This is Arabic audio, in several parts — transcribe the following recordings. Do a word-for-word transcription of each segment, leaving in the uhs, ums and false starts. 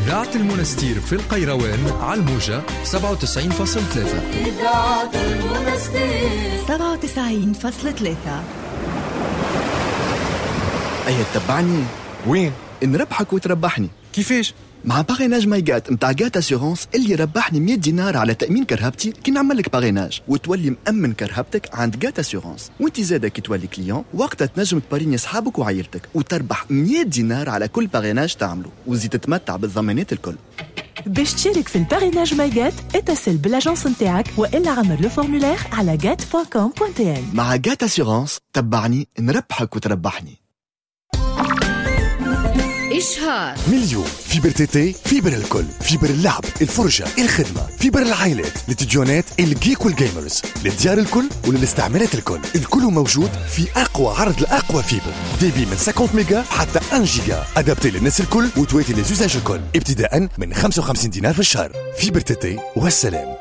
إذاعة المنستير في القيروان على الموجة سبعة وتسعين فاصلة ثلاثة. إذاعة المنستير سبعة وتسعين فاصلة ثلاثة. أيه تتبعني؟ وين؟ نربحك وتربحني. كيفاش؟ مع باغيناج مايقات متاع جات اسيورونس اللي ربحني مية دينار على تأمين كرهبتي كي نعمل لك باغيناج وتولي مأمن كرهبتك عند جات اسيورونس. وانت زادا كي تولي كليون وقتها تنجم تباريني صحابك وعائلتك وتربح مية دينار على كل باغيناج تعمله وزيد تتمتع بالضمانات الكل. باش تشارك في الباريناج مايقات اتصل بالاجونس نتاعك والا عمر لو فورمولير على جات دوت كوم دوت تي ان. مع جات اسيورونس تبعني نربحك وتربحني. إشهار مليون فيبر تيتي، فيبر الكل، فيبر اللعب، الفرجة، الخدمة، فيبر العائلات، للتلفزيونات، الجيك والجيمرز، للديار الكل وللاستعمالات الكل. الكل موجود في أقوى عرض الأقوى فيبر، ديبي من خمسين ميجا حتى واحد جيجا، أدابتي للناس الكل وتواتي للزوزاج الكل، ابتداء من خمسة وخمسين دينار في الشهر. فيبر تيتي والسلام.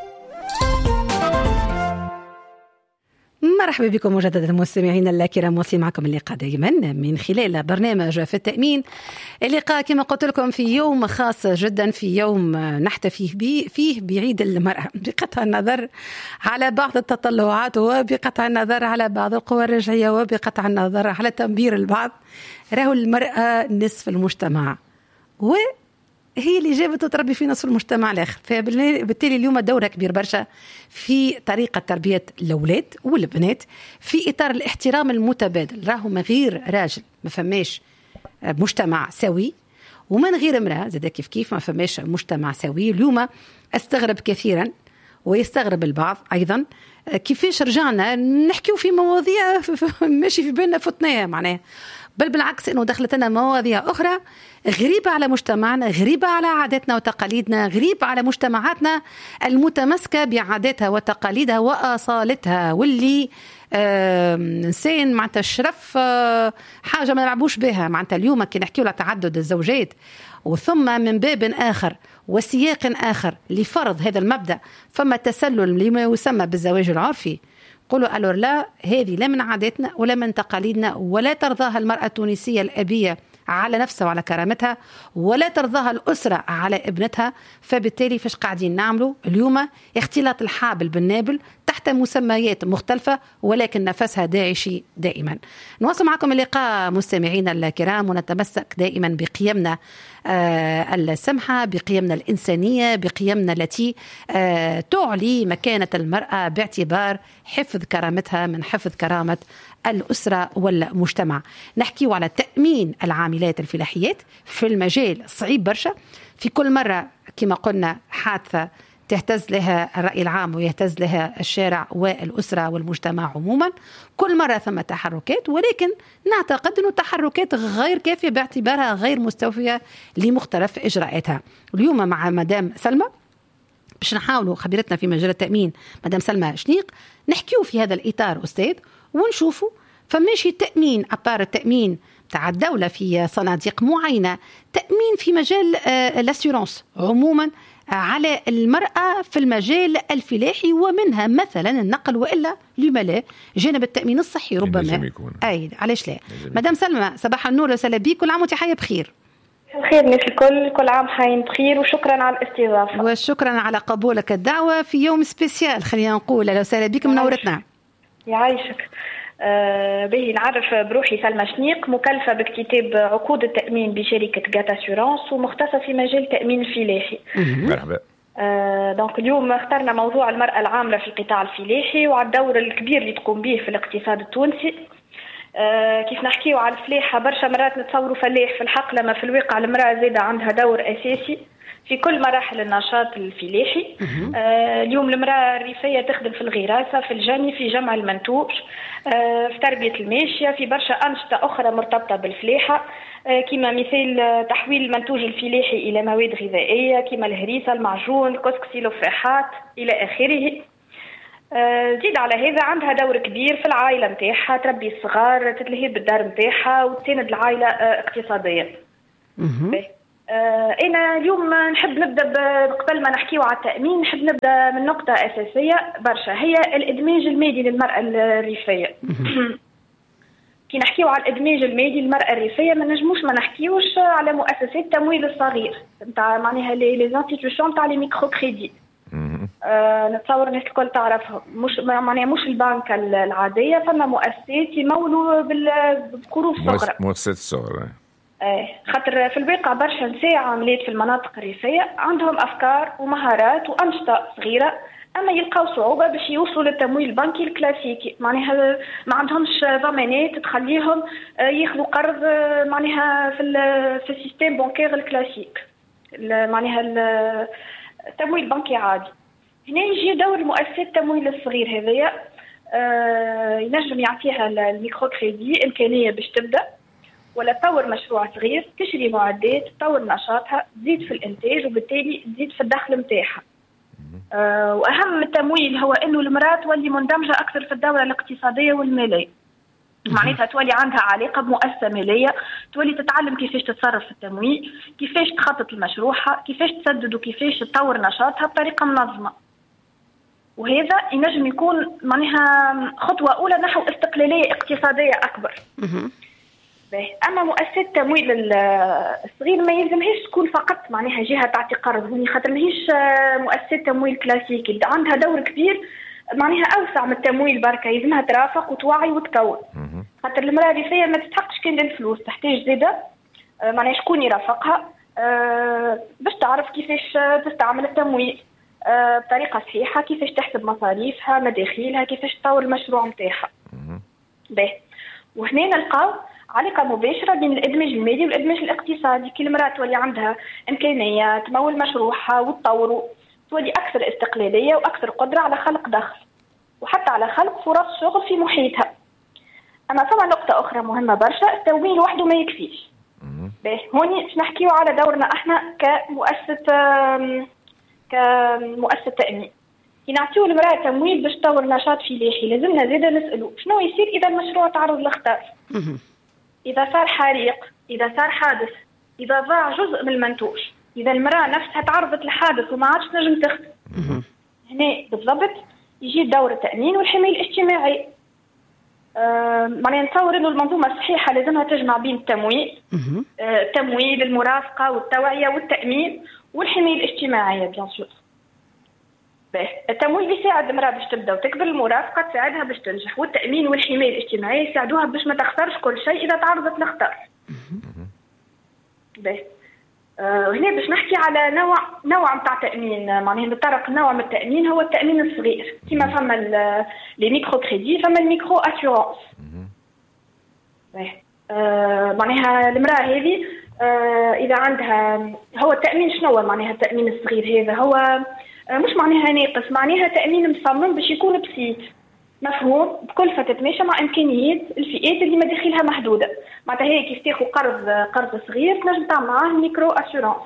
مرحبا بكم مجددا مستمعينا الكرام، وصل معكم اللقاء دائما من خلال برنامج في التأمين. اللقاء كما قلت لكم في يوم خاص جدا، في يوم نحتفي فيه بعيد المرأة، بقطع النظر على بعض التطلعات وبقطع النظر على بعض القوى الرجعية وبقطع النظر على تنبير البعض. راهو المرأة نصف المجتمع و هي اللي جابت وتربي في نصف المجتمع الآخر، فبالتالي اليوم دورها كبير برشا في طريقة تربية الأولاد والبنات في إطار الاحترام المتبادل. راهو من غير راجل ما فماش مجتمع سوي، ومن غير امرأة زاد كيف كيف ما فماش مجتمع سوي. اليوم أستغرب كثيرا ويستغرب البعض أيضا كيفاش رجعنا نحكيو في مواضيع ماشي في بالنا فتناها معناها، بل بالعكس إنه دخلت لنا مواضيع أخرى غريبة على مجتمعنا، غريبة على عاداتنا وتقاليدنا، غريبة على مجتمعاتنا المتمسكة بعاداتها وتقاليدها وأصالتها، واللي آه إنسان معناتها الشرف آه حاجة ما نلعبوش بها. معناتها اليوم كي نحكيو على تعدد الزوجات وثم من باب آخر وسياق آخر لفرض هذا المبدأ فما تسلل لما يسمى بالزواج العرفي، قولوا ألور لا، هذه لا من عاداتنا ولا من تقاليدنا، ولا ترضاها المرأة التونسية الأبية على نفسها وعلى كرامتها، ولا ترضاها الأسرة على ابنتها. فبالتالي فاش قاعدين نعملوا اليوم؟ اختلاط الحابل بالنابل تحت مسميات مختلفة ولكن نفسها داعشي دائما. نواصل معكم اللقاء مستمعينا الكرام، ونتمسك دائما بقيمنا آه السمحة، بقيمنا الإنسانية، بقيمنا التي آه تعلي مكانة المرأة باعتبار حفظ كرامتها من حفظ كرامة الأسرة والمجتمع. نحكي على تأمين العاملات الفلاحيات في المجال صعيب برشا. في كل مرة كما قلنا حادثة تهتز لها الرأي العام ويهتز لها الشارع والأسرة والمجتمع عموما، كل مرة ثم تحركات، ولكن نعتقد أنه تحركات غير كافية باعتبارها غير مستوفية لمختلف إجراءاتها. اليوم مع مدام سلمى باش نحاولوا خبيرتنا في مجال التأمين مدام سلمى شنيق نحكيو في هذا الإطار أستاذ، ونشوفوا فماشي تأمين أبار التأمين تاع الدولة في صناديق معينة، تأمين في مجال الاسيورانس عموما على المرأة في المجال الفلاحي، ومنها مثلا النقل وإلا لملا جانب التأمين الصحي ربما. أي علاش لا. مدام سلمى صباح النور وسهلا بك، كل عام وانت حية بخير. خير ناس الكل، كل عام حيين بخير، وشكرا على الاستضافة. وشكرا على قبولك الدعوة في يوم سبيسيال، خلينا نقول لو سهلا بك منورتنا. يعيشك. آه به نعرف بروحي سلمى شنيق، مكلفة باكتتاب عقود التأمين بشركة جات اسيورانس ومختصة في مجال التأمين الفلاحي. مرحبا. آه دونك اليوم اخترنا موضوع المرأة العاملة في القطاع الفلاحي وعلى الدور الكبير اللي تقوم به في الاقتصاد التونسي. آه كيف نحكيو على الفلاحة برشا مرات نتصوروا فلاح، في الحق لما في الواقع المرأة زيادة عندها دور أساسي في كل مراحل النشاط الفلاحي. آه اليوم المرأة الريفية تخدم في الغراسة، في الجني، في جمع المنتوج، آه في تربية الماشية، في برشا أنشطة أخرى مرتبطة بالفلاحة، آه كما مثال تحويل المنتوج الفلاحي إلى مواد غذائية كما الهريسة، المعجون، الكسكسي، الفاحات إلى آخره. آه زيد على هذا عندها دور كبير في العائلة متاعها، تربي الصغار، تتلهي بالدار متاعها وتساند العائلة آه اقتصاديا. آه أنا اليوم نحب نبدأ قبل ما نحكيه على التأمين، نحب نبدأ من نقطة أساسية برشا، هي الإدماج المالي للمرأة الريفية. كي نحكيو على الادماج المالي للمراه الريفيه ما نجموش ما نحكيوش على مؤسسات التمويل الصغير نتاع معناها لي لي انستيتيوشن تاع لي ميكرو كريدي. أه نتصور الناس الكل تعرفهم، مش معناها مش البنك العاديه، فما مؤسسات يمولوا بالقروض الصغرى، مؤسسات الصغرى. ايه خاطر في الواقع برشا نساء عاملات في المناطق الريفيه عندهم افكار ومهارات وانشطه صغيره، اما يلقاو صعوبه باش يوصلوا للتمويل البنكي الكلاسيكي، معناها ما عندهمش ضمانات تخليهم ياخذوا قرض معناها في في السيستم بانكير الكلاسيك، معناها التمويل البنكي عادي. هنا يجي دور المؤسسات التمويل الصغير هذايا، آه ينجم يعطيها الميكرو كريدي امكانيه باش تبدا ولا تطور مشروع صغير، تشري معدات، تطور نشاطها، تزيد في الانتاج وبالتالي تزيد في الدخل نتاعها. آه واهم التمويل هو انه المراه تولي مندمجه اكثر في الدوره الاقتصاديه والماليه. معناتها تولي عندها علاقه بمؤسسه ماليه، تولي تتعلم كيفاش تتصرف في التمويل، كيفاش تخطط لمشروعها، كيفاش تسدد وكيفاش تطور نشاطها بطريقه منظمه. وهذا ينجم يكون معناها خطوه اولى نحو استقلاليه اقتصاديه اكبر. اما مؤسسه التمويل الصغير ما يلزمهاش تكون فقط معناها جهه تعطي قرض، هوني خاطر ماهيش مؤسسه تمويل كلاسيكي، عندها دور كبير معناها اوسع من التمويل بركه، يلزمها ترافق وتوعي وتكون. خاطر المراه الريفيه ما تستحقش كان الفلوس، تحتاج زاده معناها شكون يرافقها باش تعرف كيفاش تستعمل التمويل بطريقه صحيحه، كيفاش تحسب مصاريفها مداخيلها، كيفاش تطور المشروع نتاعها. باهي وهنا نلقاو علاقه مباشره بين الادماج المالي والادماج الاقتصادي. كي المراه تولي عندها امكانيه تمول مشروعها وتطوره، تولي اكثر استقلاليه واكثر قدره على خلق دخل وحتى على خلق فرص شغل في محيطها. اما ثم نقطه اخرى مهمه برشا، التمويل وحده ما يكفيش. باهي هوني باش نحكيو على دورنا احنا كمؤسسه كمؤسسه تامين. كي نعطيو المراه تمويل باش تطور نشاط فلاحي، لازمنا زاده نسالو شنو يصير اذا المشروع تعرض لخطر، اذا صار حريق، اذا صار حادث، اذا ضاع جزء من المنتوج، اذا المراه نفسها تعرضت لحادث وما عادش نجم تخدم. هنا بالضبط يجي دور التامين والحمايه الاجتماعيه. آه معناها نتصور انه المنظومه الصحيحه لازمها تجمع بين التمويل، آه التمويل، المرافقه والتوعيه والتامين والحمايه الاجتماعيه بيان سور. التمويل يساعد المراه باش تبدا وتكبر، المرافقه تساعدها باش تنجح، والتامين والحمايه الاجتماعيه يساعدوها باش ما تخسرش كل شيء اذا تعرضت لخطر. باهي آه هنا باش نحكي على نوع نوع نتاع تامين، معناها نتطرق نوع من التامين هو التامين الصغير، كيما فما لي ميكرو كريدي، فما الميكرو اسيورونس. باهي آه معناها المراه هذه آه اذا عندها هو التامين شنو هو معناها التامين الصغير هذا؟ هو مش معناها ناقص، معناها تأمين مصمم باش يكون بسيط مفهوم بكلفة تتماشى مع إمكانيات الفئات اللي مداخيلها محدودة. معناتها هي كيف تاخذ قرض قرض صغير تنجم تعمل معاه ميكرو أسيورانس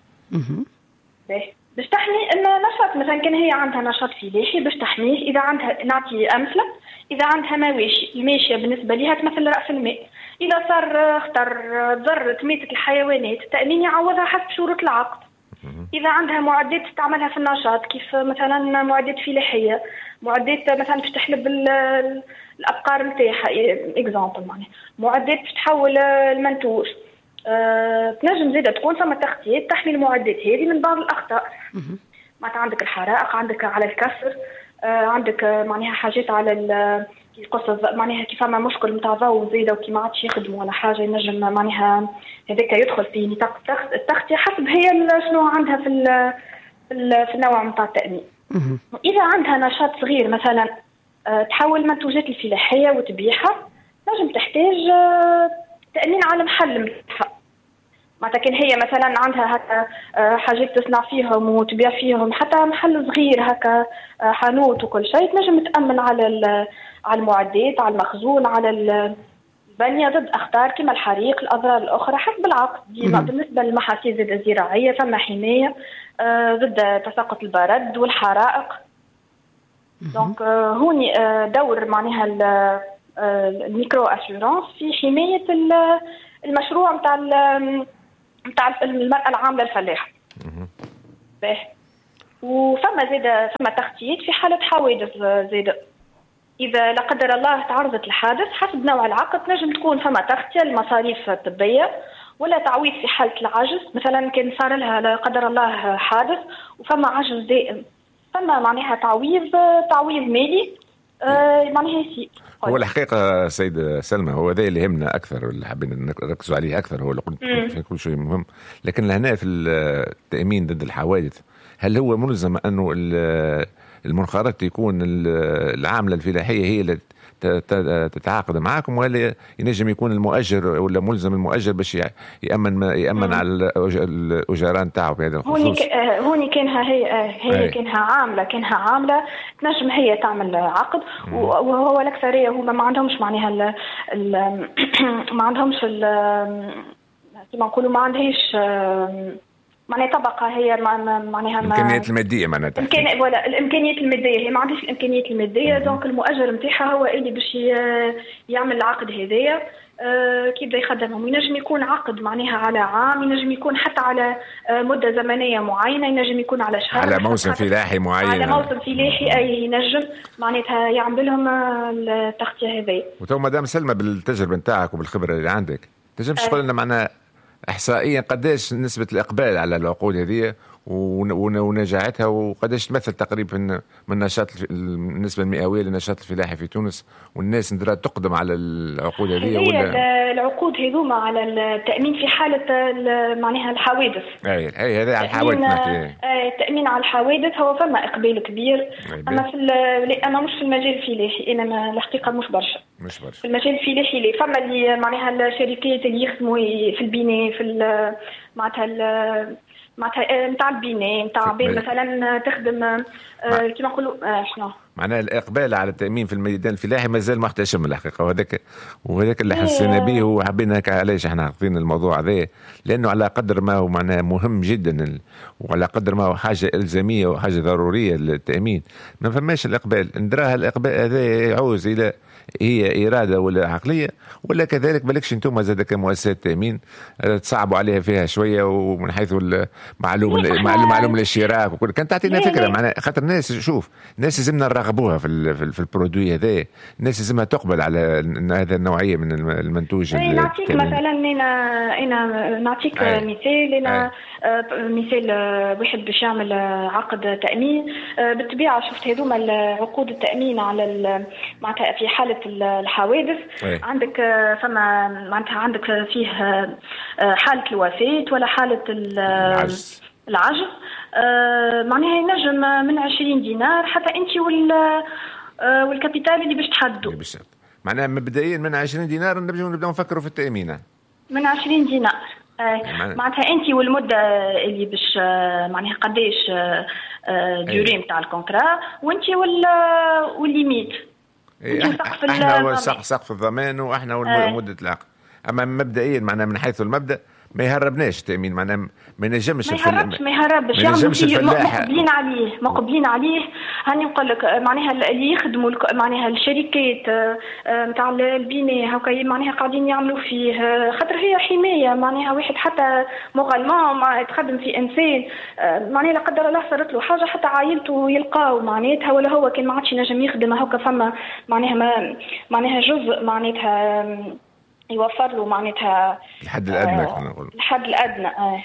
باش تحمي إن نشاط، مثلا كان هي عندها نشاط فلاحي باش تحميه. إذا عندها نعطي أمثلة، إذا عندها مواشي، الماشية بالنسبة لها تمثل رأس المال، إذا صار خطر ضرت ماتت الحيوانات، التأمين يعوضها حسب شروط العقد. إذا عندها معدات تستعملها في النشاط كيف مثلا معدات فلاحية، معدات مثلا باش تحلب الأبقار نتاعها إكزامبل، معناها معدات باش تحول المنتوج، أه، تنجم زيادة تكون ثم تغطيات تحمي المعدات هذه من بعض الأخطار. معناتها عندك الحرائق، عندك على الكسر، أه، عندك معناها حاجات على القصة، معناها كيف ما مشكل نتاع ضوء زيادة وكي ما عادش يخدموا ولا حاجة، ينجم معناها هذاك يدخل في نطاق التغطية حسب هي شنو عندها في في النوع نتاع التأمين. إذا عندها نشاط صغير مثلا أه، تحول منتوجات الفلاحية وتبيعها، نجم تحتاج أه، تأمين على محل متاعها. معناتها كان هي مثلا عندها هكا حاجات تصنع فيهم وتبيع فيهم، حتى محل صغير هكا حانوت وكل شيء، تنجم تأمن على على المعدات، على المخزون، على البنية ضد أخطار كما الحريق، الأضرار الأخرى حسب العقد. بالنسبة للمحاصيل الزراعية ثم حماية ضد تساقط البرد والحرائق. دونك هوني دور معناها الميكرو أسيورانس في حماية المشروع نتاع نتاع المرأة العاملة الفلاحة. باهي وفما زيادة فما تغطيات في حالة حوادث زيادة، اذا لا قدر الله تعرضت لحادث حسب نوع العقد نجم تكون فما تغطيه المصاريف الطبيه ولا تعويض في حاله العجز. مثلا كان صار لها لا قدر الله حادث وفما عجز دائم فما معناها تعويض تعويض مالي آه معناها يسير. هو الحقيقة سيد سلمى هو ذا اللي يهمنا أكثر واللي حابين نركزوا عليه أكثر، هو اللي قلت في كل شيء مهم. لكن هنا في التأمين ضد الحوادث هل هو ملزم أنه المنخرط يكون العاملة الفلاحية هي اللي تتعاقد معكم، ولا ينجم يكون المؤجر ولا ملزم المؤجر باش يأمن يأمن مم. على الأجران تاعو في هذا الخصوص؟ هوني ك... هوني كانها هي هي كانها عاملة كانها عاملة تنجم هي تعمل عقد مم. وهو الأكثرية هما ما عندهمش معناها ال... ال... ما عندهمش ال... كما نقولوا ما عندهاش معناها طبقة هي معناها الإمكانيات المادية معناتها إمكان ولا الإمكانيات المادية هي ما عندهاش الإمكانيات المادية دونك المؤجر نتاعها هو اللي باش يعمل العقد هذايا أه كي بدا يخدمهم. ينجم يكون عقد معناها على عام، ينجم يكون حتى على مدة زمنية معينة، ينجم يكون على شهر، على موسم فلاحي معين، على موسم فلاحي أي ينجم معناتها يعمل لهم التغطية هذه. وتو مدام سلمى بالتجربة نتاعك وبالخبرة اللي عندك تنجم تقول لنا معناها إحصائيا قداش نسبة الإقبال على العقود هذه ونجاعتها، وقداش تمثل تقريبا من نشاط النسبة المئوية للنشاط الفلاحي في تونس، والناس ندرا تقدم على العقود هذه؟ ولا العقود هذوما على التأمين في حالة معناها الحوادث. أي أي هذا على الحوادث. التأمين على الحوادث هو فما إقبال كبير. أما في أنا مش في المجال الفلاحي، أنا الحقيقة مش برشا. مش برشا. في المجال الفلاحي اللي فما اللي معناها الشركات اللي يخدموا في البناء في معناتها معناتها نتاع البناء نتاع بين مثلا تخدم كيما نقولوا شنو معناها الإقبال على التأمين في الميدان الفلاحي مازال محتشم الحقيقة، وهذاك وهذاك اللي حسينا به وحبينا علاش احنا عارفين الموضوع هذا، لأنه على قدر ما هو معناه مهم جدا وعلى قدر ما هو حاجة إلزامية وحاجة ضرورية للتأمين ما فماش الإقبال. ندراها الإقبال هذا يعوز إلى هي إرادة ولا عقلية، ولا كذلك بالكش انتم زاد كمؤسسات تأمين تصعبوا عليها فيها شوية، ومن حيث المعلوم معلوم الاشتراك وكل كانت تعطينا فكرة معناها خاطر الناس شوف الناس لازمنا نرغبوها في في البرودوي هذا، الناس لازمها تقبل على هذا النوعية من المنتوج. نعطيك مثلا أنا أنا نعطيك مثال أنا مثال واحد باش يعمل عقد تأمين بالطبيعة شفت هذوما العقود التأمين على معناتها في حالة الحوادث أي. عندك فما معناتها عندك فيه حالة الوفاة ولا حالة العجز, العجز. معناها ينجم من عشرين دينار حتى انت وال والكابيتال اللي باش تحدوا معناها مبدئيا من عشرين دينار نبداو نبداو نفكروا في التأمين من عشرين دينار معناتها انت والمده اللي باش معناها قداش ديوري نتاع الكونترا وانت والليميت احنا سقف سقف الضمان واحنا مده العقد. اما مبدئيا معناها من حيث المبدا ما يهربناش التأمين معناها ما ينجمش ما يهربش ما يهربش يعني مقبلين عليه مقبلين عليه هاني نقول لك معناها اللي يخدموا معناها الشركات نتاع البناء هكا معناها قاعدين يعملوا فيه خاطر هي حمايه معناها واحد حتى مغالمون ما يتخدم في انسان معناها لا قدر الله صارت له حاجه حتى عائلته يلقاو معناتها ولا هو كان ما عادش ينجم يخدم هكا فما معناها ما معناها جزء معناتها يوفر له معناتها الحد الادنى كنا نقول الحد الادنى اه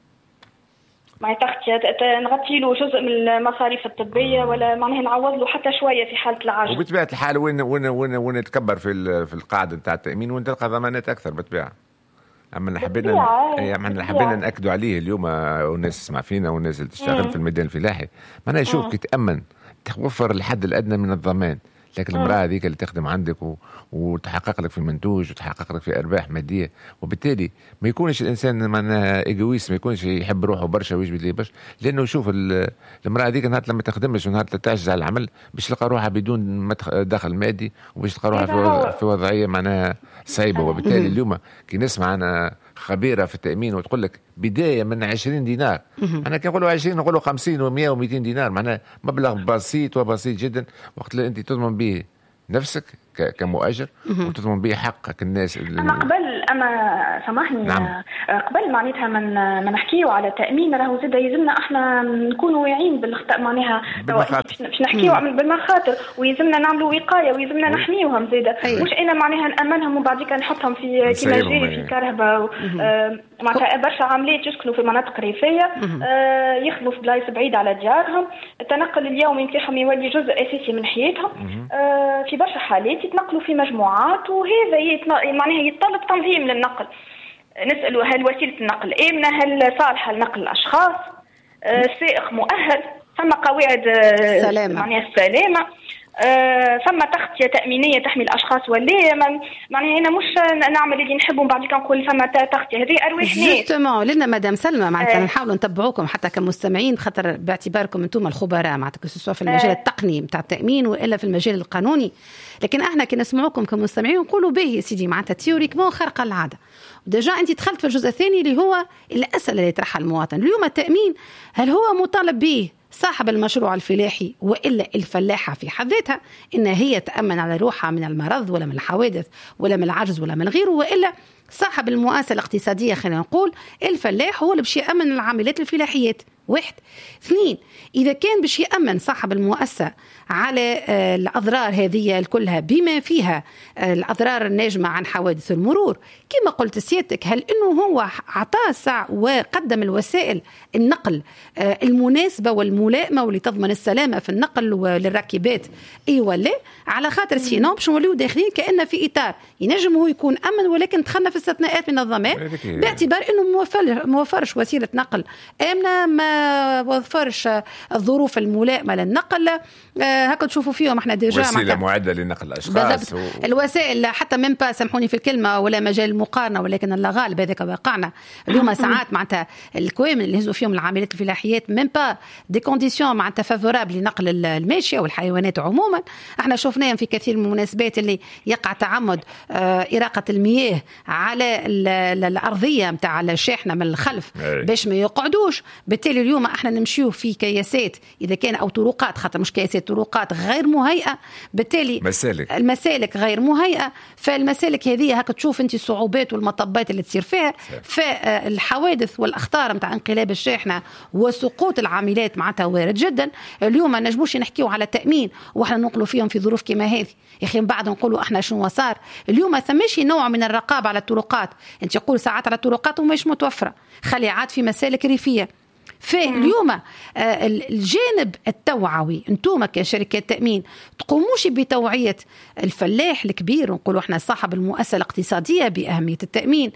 ما تغطي نغطي له جزء من المصاريف الطبيه ولا معناها نعوض له حتى شويه في حاله العجز. وبطبيعه الحال وين وين وين وين تكبر في في القاعده نتاع التامين وين تلقى ضمانات اكثر بالطبيعه. اما حبينا احنا حبينا ناكدوا عليه اليوم والناس تسمع فينا والناس اللي تشتغل مم. في الميدان الفلاحي معناها شوف كي تامن توفر الحد الادنى من الضمان، لكن المرأة هذيك اللي تخدم عندك و... وتحقق لك في المنتوج وتحقق لك في أرباح مادية، وبالتالي ما يكونش الإنسان معناها إيجويست، ما يكونش يحب روحه برشا ويجبد ليه برشا، لأنه شوف المرأة هذيك نهار لما تخدمش ونهار تعجز على العمل باش تلقى روحها بدون دخل مادي وباش تلقى روحها في, وضع... في وضعية معناها صعيبة. وبالتالي اليوم كي نسمع أنا خبيرة في التأمين وتقول لك بداية من عشرين دينار، أنا كي نقولوا عشرين نقولوا خمسين ومئة ومئتين دينار، معناها مبلغ بسيط وبسيط جدا، وقت اللي أنت تضمن به نفسك كمؤجر وتضمن به حقك الناس. أنا قبل اما سامحني نعم. قبل معناتها من ما نحكيو على التامين راهو زاد يلزمنا احنا نكونوا واعيين بالخطا معناها باش نحكيو بالمخاطر ويلزمنا نعملوا وقايه ويلزمنا نحميوهم زاد مش انا معناها نامنهم وبعد كده نحطهم في كيما جيري في الكهرباء معناتها برشا عمليات يسكنوا في مناطق ريفيه يخدموا في بلايص بعيده على ديارهم التنقل اليومي نتاعهم يولي جزء اساسي من حياتهم في برشا حالات يتنقلوا في مجموعات وهذا معناها يتطلب تنظيم للنقل. نسألوا هل وسيلة النقل آمنة هل صالحة لنقل الأشخاص السائق مؤهل ثم قواعد معناها السلامة ثم تغطية تأمينية تحمي الأشخاص ولا معناها هنا مش نعمل اللي نحبه بعد كده نقول ثم تغطية هذه أرواح ناس جوستومون لنا مدام سلمى معناتها آه. نحاولوا نتبعوكم حتى كمستمعين خاطر باعتباركم أنتم الخبراء معناتها سواء في المجال آه. التقني بتاع التأمين وإلا في المجال القانوني لكن احنا كي نسمعوكم كمستمعين نقولوا باهي سيدي معناتها تيوريكمون خارقة العادة ودجا انت دخلت في الجزء الثاني اللي هو الأسئلة اللي يطرحها المواطن. اليوم التأمين هل هو مطالب به صاحب المشروع الفلاحي وإلا الفلاحة في حد ذاتها إن هي تأمن على روحها من المرض ولا من الحوادث ولا من العجز ولا من غيره وإلا صاحب المؤسسة الاقتصادية خلينا نقول الفلاح هو اللي باش يأمن العاملات الفلاحيات. واحد اثنين إذا كان باش يأمن صاحب المؤسسة على الأضرار هذه كلها بما فيها الأضرار الناجمة عن حوادث المرور كما قلت سيادتك هل إنه هو عطاه ساعة وقدم الوسائل النقل المناسبة والملائمة واللي تضمن السلامة في النقل للراكبات أي ولا على خاطر سينو باش نوليو داخلين كأن في إطار ينجم هو يكون أمن ولكن دخلنا في استثناءات من الضمان باعتبار إنه موفر موفرش وسيلة نقل آمنة ما وفرش الظروف الملائمة للنقل هكا تشوفوا فيهم احنا ديجا وسيلة معدة لنقل الأشخاص و... الوسائل حتى من با سامحوني في الكلمة ولا مجال المقارنة ولكن الله غالب هذاك واقعنا اليوم ساعات معناتها الكوامن اللي هزوا فيهم العاملات الفلاحيات من با دي كونديسيون معناتها فافورابل لنقل الماشية والحيوانات عموما احنا شفناهم في كثير من المناسبات اللي يقع تعمد اه إراقة المياه على الأرضية متاع الشاحنة من الخلف باش ما يقعدوش بالتالي اليوم احنا نمشيو في كياسات اذا كان او طرقات خاطر مش كياسات طرقات غير مهيئه بالتالي مسالك. المسالك غير مهيئه فالمسالك هذه هكا تشوف انت الصعوبات والمطبات اللي تصير فيها فالحوادث والاخطار نتاع انقلاب الشاحنه وسقوط العاملات معناتها وارد جدا. اليوم ما نجموش نحكيو على التامين واحنا ننقلوا فيهم في ظروف كما هذه يا اخي من بعد نقولوا احنا شنو صار اليوم ما ثماش نوع من الرقابه على الطرقات انت تقول ساعات على الطرقات ومش متوفره خلي عاد في مسالك ريفيه فاليوم الجانب التوعوي انتم كشركات تأمين تقوموش بتوعية الفلاح الكبير ونقولوا احنا صاحب المؤسسة الاقتصادية بأهمية التأمين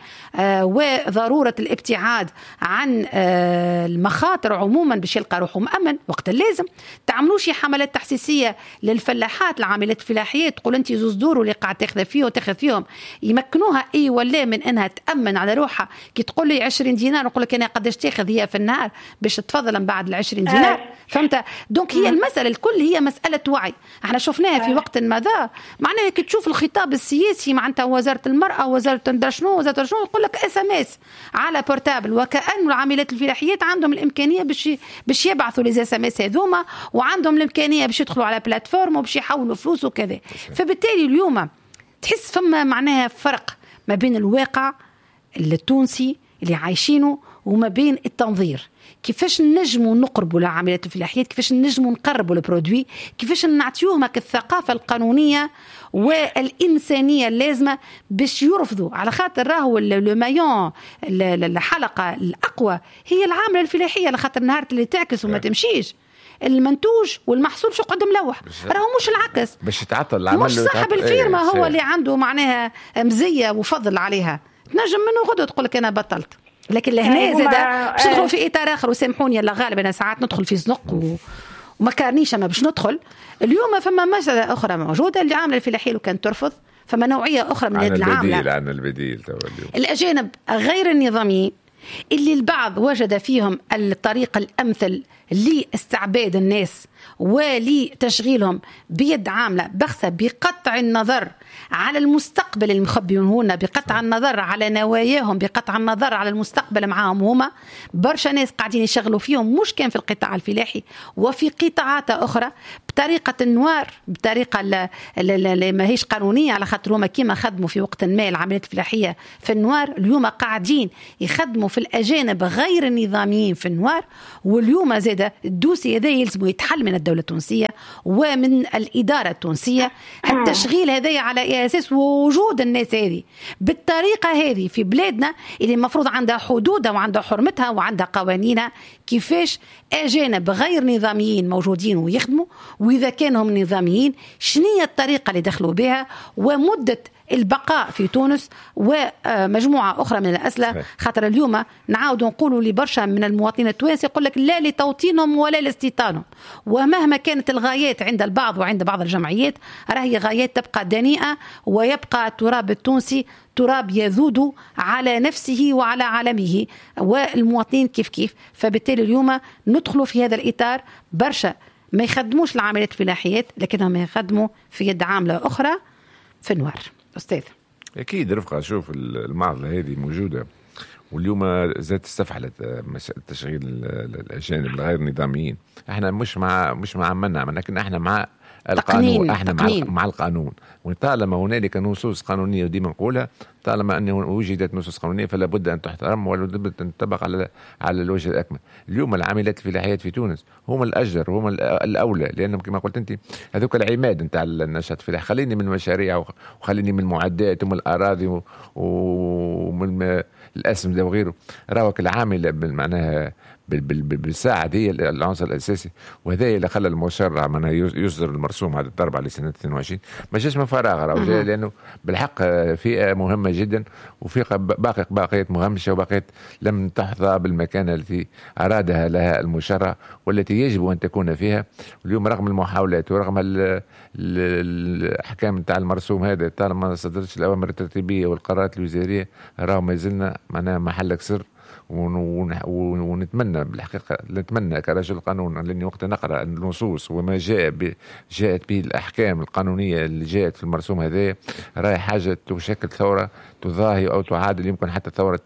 وضرورة الابتعاد عن المخاطر عموما باش يلقى روحه مأمن وقت اللازم تعملوش حملات تحسيسية للفلاحات العاملات الفلاحيات تقول انت زوز دور اللي قاعد تاخذ فيه وتاخذ فيهم يمكنوها اي ولا من انها تأمن على روحها كي تقول لي عشرين دينار نقول لك انا قداش تاخذ هي في النهار باش تفضل من بعد العشرين دينار فهمت دونك هي المسألة الكل هي مسألة وعي احنا شفناها في وقت ماذا معناها كي تشوف الخطاب السياسي معناتها وزارة المرأة وزارة شنو وزارة شنو يقول لك اس ام اس على بورتابل وكأن العاملات الفلاحيات عندهم الإمكانية باش باش يبعثوا لي اس ام اس هذوما وعندهم الإمكانية باش يدخلوا على بلاتفورم وباش يحولوا فلوس وكذا فبالتالي اليوم تحس فما معناها فرق ما بين الواقع التونسي اللي عايشينه وما بين التنظير كيفاش نجموا نقربوا للعاملات الفلاحيات كيفاش نجموا نقربوا البرودوي كيفاش نعطيوهم الثقافة القانونية والإنسانية اللازمة باش يرفضوا على خاطر راهو المايون الحلقة الأقوى هي العاملة الفلاحية على خاطر نهار اللي تعكس وما تمشيش المنتوج والمحصول شو قد ملوح راهو مش العكس باش يتعطل العمل مش صاحب الفيرما ايه هو اللي عنده معناها مزية وفضل عليها تنجم منه غدوة تقول لك أنا بطلت لكن لهنا زاده باش ندخل في اطار اخر وسامحوني الله غالب انا ساعات ندخل في زنق و... وما كارنيش اما باش ندخل اليوم فما مساله اخرى موجوده اللي عامله الفلاحيه لو كانت ترفض فما نوعيه اخرى من هذه العامله عن البديل الاجانب غير النظاميين اللي البعض وجد فيهم الطريق الامثل لاستعباد الناس ولتشغيلهم بيد عامله بخسه بقطع النظر على المستقبل المخبيون بقطع النظر على نواياهم، بقطع النظر على المستقبل معاهم هما. برشا ناس قاعدين يشغلوا فيهم مش كان في القطاع الفلاحي وفي قطاعات أخرى بطريقة النوار، بطريقة اللي ما هيش قانونية، على خاطر هما كيما خدموا في وقت ما العمليات الفلاحية في النوار، اليوم قاعدين يخدموا في الأجانب غير النظاميين في النوار. واليوم زاد الدوسي هذا يلزم يتحل من الدولة التونسية ومن الإدارة التونسية. التشغيل هذا على أساس وجود الناس هذه بالطريقة هذه في بلادنا اللي المفروض عندها حدودها وعندها حرمتها وعندها قوانينها، كيفاش أجانب غير نظاميين موجودين ويخدموا، وإذا كانوا نظاميين شنية الطريقة اللي دخلوا بها ومدة البقاء في تونس ومجموعة أخرى من الأسئلة. خاطر اليوم نعاود نقولوا لبرشا من المواطنين التوانسة يقول لك لا لتوطينهم ولا لاستيطانهم، ومهما كانت الغايات عند البعض وعند بعض الجمعيات راهي غايات تبقى دنيئة، ويبقى التراب التونسي تراب يذود على نفسه وعلى عالمه والمواطنين كيف كيف. فبالتالي اليوم ندخلوا في هذا الإطار. برشا ما يخدموش العمليات الفلاحيات لكنهم يخدموا في يد عاملة أخرى في النوار. أستاذ أكيد رفقة، شوف المعضلة هذه موجودة، واليوم زادت استفحلت تشغيل الأجانب الغير نظاميين. احنا مش مع مش مع منع، لكن احنا مع القانون، احنا مع, مع القانون. وطالما هنالك نصوص قانونية، وديما نقولها طالما أن وجدت نصوص قانونية فلا بد أن تحترم ولا بد أن تنطبق على على الوجه الأكمل. اليوم العاملات الفلاحيات في تونس هم الأجدر وهم الأولى، لأنهم كما قلت أنت هذوك العماد نتاع النشاط الفلاحي. خليني من المشاريع وخليني من المعدات ومن الأراضي ومن الأسمدة وغيره. راوك العامل معناها بالساعة هي العنصر الأساسي، وهذا اللي خلى المشرع معناها يصدر المرسوم هذا الضرب على سنة اثنين وعشرين. ما جاش من فراغ، راهو جاي لأنه بالحق فئة مهمة جدا، وفي باقي باقيات مهمشة وباقيات لم تحظى بالمكانة التي أرادها لها المشرع والتي يجب أن تكون فيها. اليوم رغم المحاولات ورغم الأحكام نتاع المرسوم هذا، طالما ما صدرتش الأوامر الترتيبية والقرارات الوزارية، راهو ما زلنا معناها محلك سر. ونتمنى بالحقيقة، نتمنى كرجل قانون لأني وقت نقرأ النصوص وما جاء جاءت به الأحكام القانونية اللي جاءت في المرسوم هذا، رأي حاجة تشكل ثورة تضاهي أو تعادل يمكن حتى ثورة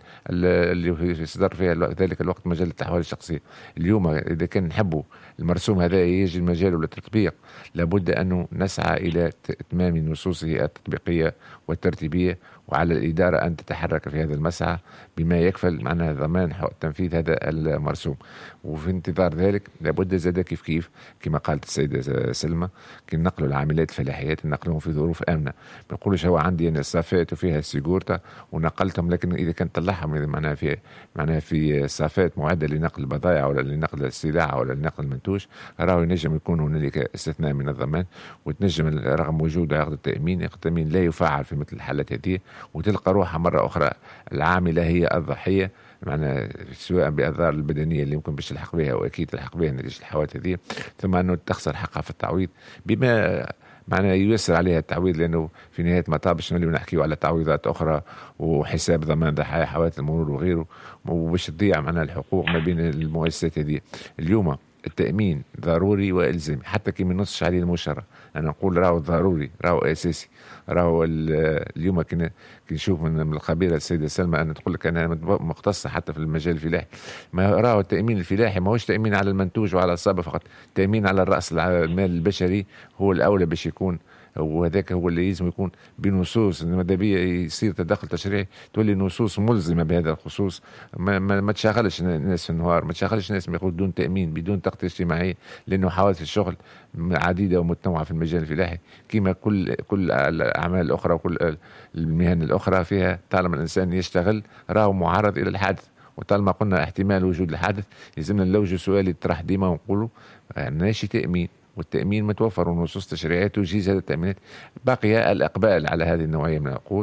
اللي صدر فيها ذلك الوقت مجال الأحوال الشخصية. اليوم إذا كان نحبوا المرسوم هذا يجي المجال للتطبيق، لابد أن نسعى إلى إتمام نصوصه التطبيقية والترتيبية، وعلى الإدارة أن تتحرك في هذا المسعى بما يكفل معناها ضمان تنفيذ هذا المرسوم. وفي انتظار ذلك لابد زاد كيف كيف كما قالت السيدة سلمى، كي نقلوا العاملات الفلاحيات نقلهم في ظروف آمنة. ما نقولش هو عندي أنا صافات وفيها سيجورتا ونقلتهم، لكن إذا كان طلعهم معناها في معناها في صافات معدة لنقل البضائع ولا لنقل السلع ولا لنقل المنتوج، راهو ينجم يكون هنالك استثناء من الضمان، وتنجم رغم وجود عقد التأمين، التأمين لا يفعل في مثل الحالات هذه، وتلقى روحها مرة أخرى العاملة هي الضحية معنا، سواء بأضرار البدنية اللي يمكن باش تلحق بها وأكيد تلحق بها نتيجة الحوادث هذه، ثم أنه تخسر حقها في التعويض بما معناه ييسر عليها التعويض، لأنه في نهاية المطاف باش نوليو نحكيو على تعويضات أخرى وحساب ضمان ضحايا حوادث المرور وغيره، وباش تضيع معنا الحقوق ما بين المؤسسات هذه. اليوم التأمين ضروري وإلزامي، حتى كي ما نصش عليه المشرع. أنا نقول راهو ضروري، راهو أساسي، راهو اليوم كنا نشوف من الخبيرة السيدة سلمى أنا تقول لك أنا مختصة حتى في المجال الفلاحي، ما راهو التأمين الفلاحي ما هوش تأمين على المنتوج وعلى الصابة فقط، تأمين على الرأس المال البشري هو الأولى باش يكون، وهذاك هو اللي لازم يكون بنصوص ماذا بيا يصير تدخل تشريعي تولي نصوص ملزمه بهذا الخصوص. ما, ما, ما تشغلش الناس في النهار، ما تشغلش الناس بدون تامين بدون تغطيه اجتماعيه، لانه حوادث الشغل عديده ومتنوعه في المجال الفلاحي كما كل كل الاعمال الاخرى وكل المهن الاخرى فيها. طالما الانسان يشتغل راهو معرض الى الحادث، وطالما قلنا احتمال وجود الحادث لازمنا نلوجوا سؤال يطرح ديما ونقولوا ماشي تامين، والتأمين متوفر ونصوص تشريعية تجيز هذا التأمينات. بقي الإقبال على هذه النوعية من العقود،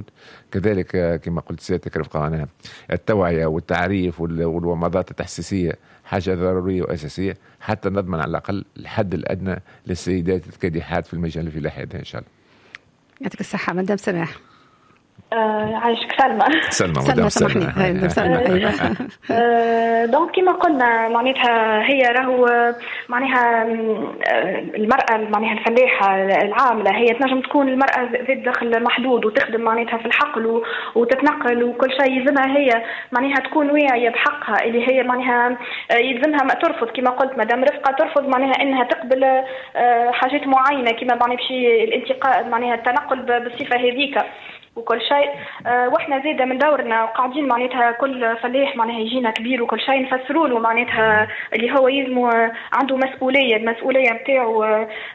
كذلك كما قلت سيادتك رفقا التوعية والتعريف والومضات التحسيسية حاجة ضرورية وأساسية حتى نضمن على الأقل الحد الأدنى للسيدات الكادحات في المجال الفلاحي إن شاء الله. يعطيك الصحة مدام سماح. آه عايشك سلمى. سلمى سلمى سامحني. هاي سلمى. أيوة. آه دونك كما قلنا معناتها هي راهو معناها المرأة معناها الفلاحة العاملة هي تنجم تكون المرأة ذات دخل محدود وتخدم معناتها في الحقل وتتنقل وكل شيء يلزمها هي معناها تكون واعية بحقها اللي هي معناها يلزمها ما ترفض كما قلت مدام رفقة ترفض معناها انها تقبل آه حاجات معينة كما معناها بشي الانتقال معناها التنقل بالصفة هذيك وكل شيء. أه واحنا زيدا من دورنا وقاعدين معناتها كل فلاح معناها يجينا كبير وكل شيء نفسروا له معناتها اللي هو يلزم عنده مسؤوليه المسؤوليه نتاعو